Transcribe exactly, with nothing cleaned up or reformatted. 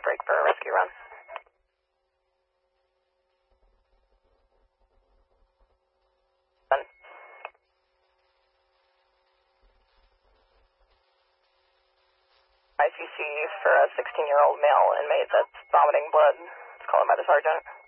break for a rescue run. I C C for a sixteen-year-old male inmate that's vomiting blood. It's called by the sergeant.